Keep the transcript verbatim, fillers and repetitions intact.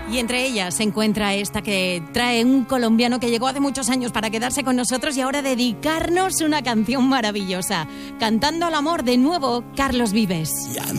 Y entre ellas se encuentra esta que trae un colombiano que llegó hace muchos años para quedarse con nosotros y ahora dedicarnos una canción maravillosa. Cantando al amor de nuevo, Carlos Vives.